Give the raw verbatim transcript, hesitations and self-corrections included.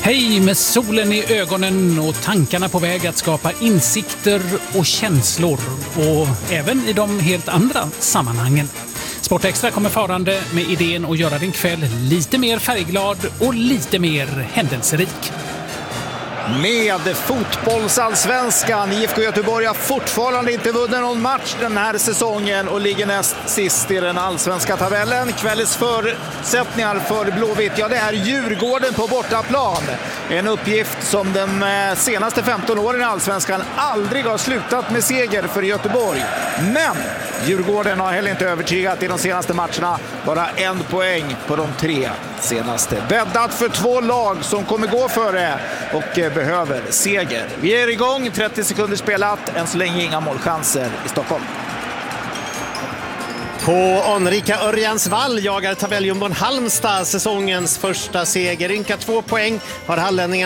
Hej med solen i ögonen och tankarna på väg att skapa insikter och känslor. Och även i de helt andra sammanhangen. Sportextra kommer farande med idén att göra din kväll lite mer färgglad och lite mer händelserik. Med fotbollsallsvenskan. I F K Göteborg har fortfarande inte vunnit någon match den här säsongen och ligger näst sist i den allsvenska tabellen. Kvällens förutsättningar för Blåvitt, ja det är Djurgården på bortaplan. En uppgift som de senaste femton åren i allsvenskan aldrig har slutat med seger för Göteborg. Men Djurgården har heller inte övertygat i de senaste matcherna. Bara en poäng på de tre senaste. Bäddat för två lag som kommer gå före och behöver seger. Vi är igång, trettio sekunder spelat. Än så länge inga målchanser i Stockholm. På anrika Örjansvall jagar tabelljumbon Halmstad säsongens första seger. Ynka två poäng har hallänningarna